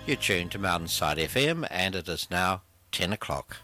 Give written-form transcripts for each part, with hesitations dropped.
You're tuned to Mountainside FM and it is now 10 o'clock.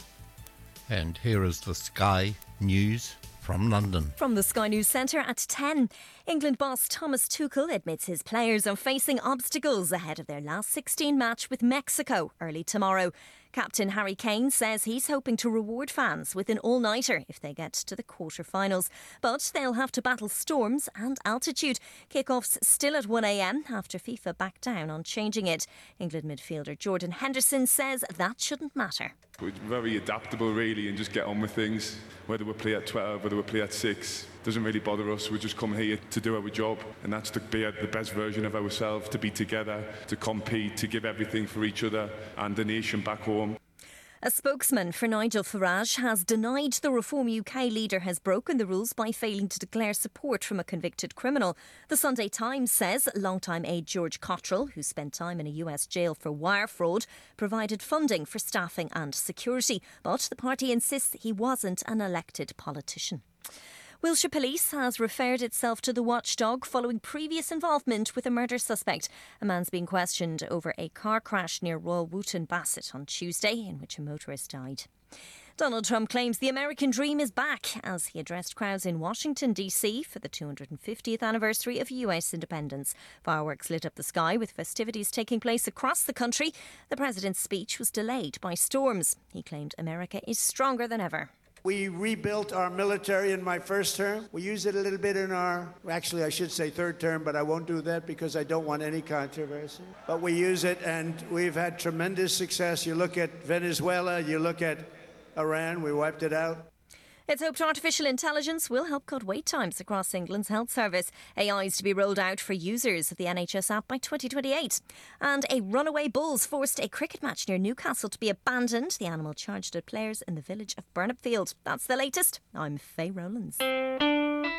And here is the Sky News from London. From the Sky News Centre at 10. England boss Thomas Tuchel admits his players are facing obstacles ahead of their last 16 match with Mexico early tomorrow. Captain Harry Kane says he's hoping to reward fans with an all-nighter if they get to the quarter-finals. But they'll have to battle storms and altitude. Kick-off's still at 1am after FIFA backed down on changing it. England midfielder Jordan Henderson says that shouldn't matter. We're very adaptable really and just get on with things. Whether we play at 12, whether we play at 6, doesn't really bother us. We just come here to do our job, and that's to be the best version of ourselves, to be together, to compete, to give everything for each other and the nation back home. A spokesman for Nigel Farage has denied the Reform UK leader has broken the rules by failing to declare support from a convicted criminal. The Sunday Times says longtime aide George Cottrell, who spent time in a US jail for wire fraud, provided funding for staffing and security, but the party insists he wasn't an elected politician. Wiltshire Police has referred itself to the watchdog following previous involvement with a murder suspect. A man's being questioned over a car crash near Royal Wootton Bassett on Tuesday in which a motorist died. Donald Trump claims the American dream is back as he addressed crowds in Washington, D.C. for the 250th anniversary of US independence. Fireworks lit up the sky with festivities taking place across the country. The president's speech was delayed by storms. He claimed America is stronger than ever. We rebuilt our military in my first term. We used it a little bit in our, actually I should say third term, but I won't do that because I don't want any controversy. But we use it and we've had tremendous success. You look at Venezuela, you look at Iran, we wiped it out. It's hoped artificial intelligence will help cut wait times across England's health service. AI is to be rolled out for users of the NHS app by 2028. And a runaway bulls forced a cricket match near Newcastle to be abandoned. The animal charged at players in the village of Burnopfield. That's the latest. I'm Faye Rowlands.